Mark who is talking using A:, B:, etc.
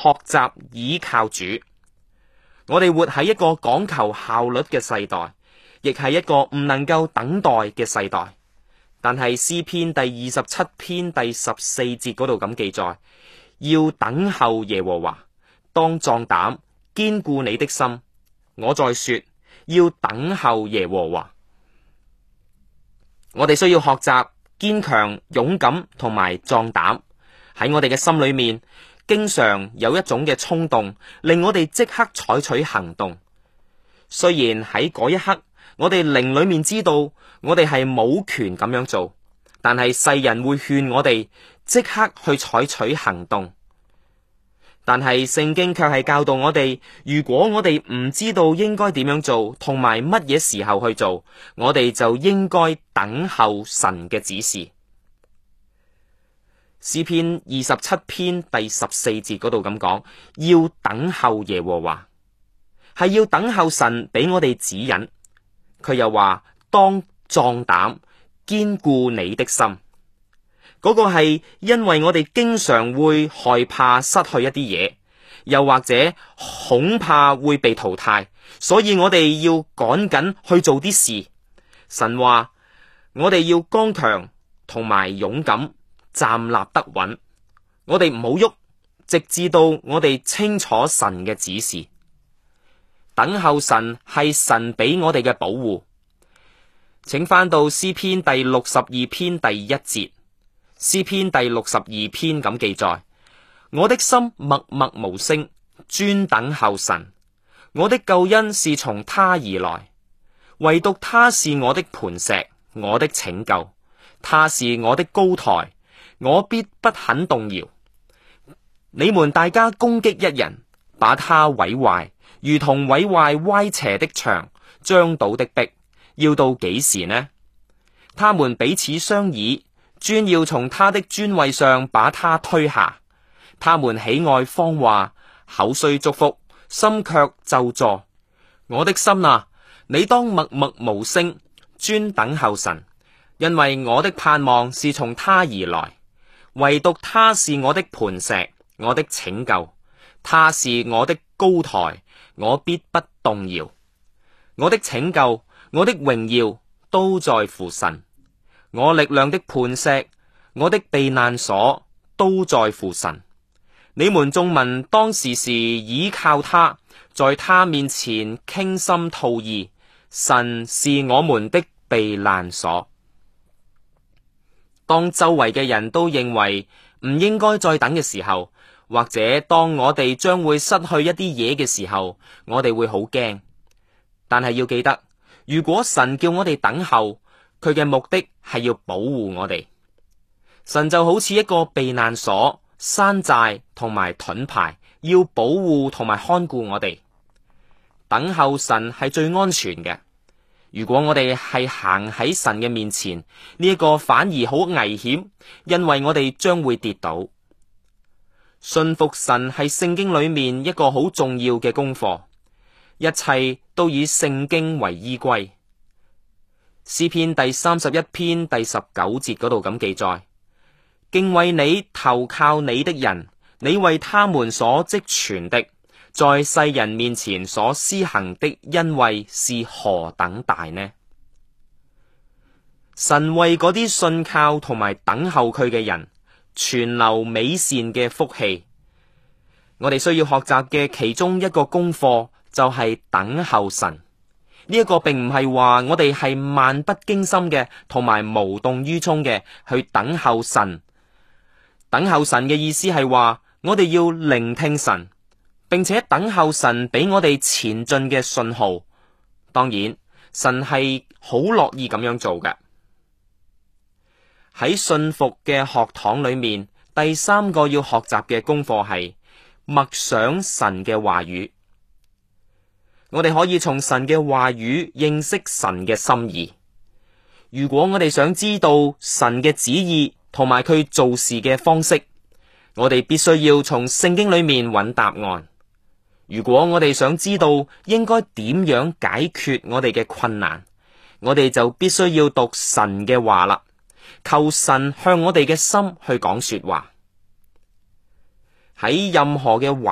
A: 學習倚靠主。我哋活喺一個講求效率嘅世代，亦係一個唔能夠等待嘅世代。但係詩篇第27篇第14節嗰度咁記載，要等候耶和華，當壯膽，堅固你的心。我再說，要等候耶和華。我哋需要學習堅強、勇敢同埋壯膽。喺我哋嘅心裏面，經常有一種嘅衝動，令我哋即刻採取行動。雖然喺嗰一刻，我哋靈裏面知道我哋係冇權咁樣做，但係世人會勸我哋即刻去採取行動。但係聖經卻係教導我哋，如果我哋唔知道應該點樣做，同埋乜嘢時候去做，我哋就應該等候神嘅指示。詩篇27篇第14節嗰度咁講，要等候耶和華，係要等候神俾我哋指引。佢又話，當壯膽，堅固你的心。嗰個係因為我哋經常會害怕失去一啲嘢，又或者恐怕會被淘汰，所以我哋要趕緊去做啲事。神話我哋要剛強同埋勇敢，站立得穩。我哋唔好喐，直至到我哋清楚神嘅指示。等候神係神俾我哋嘅保護。請翻到詩篇第62篇第1節。詩篇第62篇咁記載，我的心默默無聲，專等候神。我的救恩是從他而來，唯獨他是我的磐石，我的拯救。他是我的高台，我必不肯動搖。你們大家攻擊一人，把他毀壞，如同毀壞歪斜的牆，將倒的壁，要到幾時呢？他們彼此相議，專要從他的尊位上把他推下。他們喜愛謊話，口雖祝福，心卻咒詛。我的心啊，你當默默無聲，專等候神，因為我的盼望是從他而來，唯獨他是我的磐石，我的拯救。他是我的高台，我必不動搖。我的拯救，我的榮耀都在乎神。我力量的磐石，我的避難所都在乎神。你們眾民當時時倚靠他，在他面前傾心吐意。神是我們的避難所。當周圍嘅人都認為唔應該再等嘅時候，或者當我哋將會失去一啲嘢嘅時候，我哋會好驚。但係要記得，如果神叫我哋等候，佢嘅目的係要保護我哋。神就好似一個避難所、山寨同埋盾牌，要保護同埋看顧我哋。等候神係最安全嘅。如果我哋係行喺神嘅面前，呢一個反而好危險，因為我哋將會跌倒。信服神係聖經裏面一個好重要嘅功課，一切都以聖經為依歸。詩篇第31篇第19節嗰度咁記載，敬畏你投靠你的人，你為他們所積存的，在世人面前所施行的恩惠是何等大呢？神為嗰啲信靠同埋等候佢嘅人存留美善嘅福氣。我哋需要學習嘅其中一個功課就係等候神。呢一個並唔係話我哋係漫不經心嘅，同埋無動於衷嘅去等候神。等候神嘅意思係話，我哋要聆聽神，並且等候神俾我哋前進嘅信號。當然，神係好樂意咁樣做嘅。喺信服嘅學堂裏面，第三個要學習嘅功課係默想神嘅話語。我哋可以從神嘅話語認識神嘅心意。如果我哋想知道神嘅旨意同埋佢做事嘅方式，我哋必須要從聖經裏面揾答案。如果我哋想知道應該點樣解決我哋嘅困難，我哋就必須要讀神嘅話啦，求神向我哋嘅心去講說話。喺任何嘅